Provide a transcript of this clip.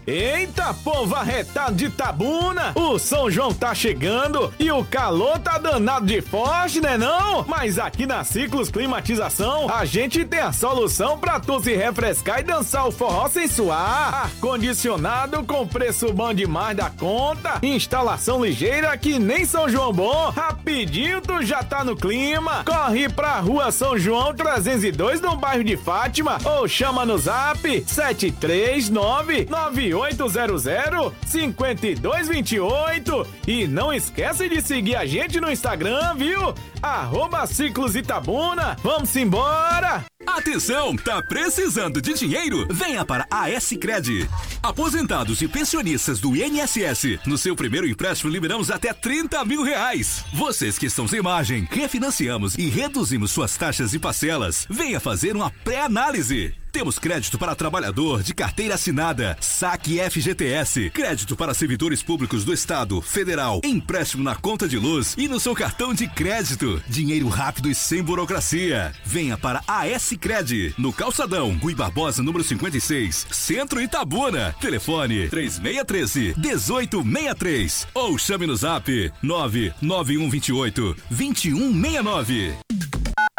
Eita, povo arretado de Itabuna! O São João tá chegando e o calor tá danado de forte, né não? Mas aqui na Ciclos Climatização, a gente tem a solução pra tu se refrescar e dançar o forró sem suar. Ar-condicionado com preço bom demais da conta, instalação ligeira que nem São João bom. Rapidinho tu já tá no clima. Corre pra Rua São João 302 no bairro de Fátima ou chama no zap 739-9800-5228 e não esquece de seguir a gente no Instagram, viu? @Ciclos Itabuna. Vamos embora! Atenção, tá precisando de dinheiro? Venha para a S-Cred. Aposentados e pensionistas do INSS, no seu primeiro empréstimo liberamos até R$30 mil. Vocês que estão sem margem, refinanciamos e reduzimos suas taxas e parcelas. Venha fazer uma pré-análise. Temos crédito para trabalhador de carteira assinada, saque FGTS, crédito para servidores públicos do Estado, Federal, empréstimo na conta de luz e no seu cartão de crédito. Dinheiro rápido e sem burocracia. Venha para a S-Cred, no Calçadão, Rui Barbosa, número 56, Centro Itabuna. Telefone 3613-1863 ou chame no zap 99128-2169.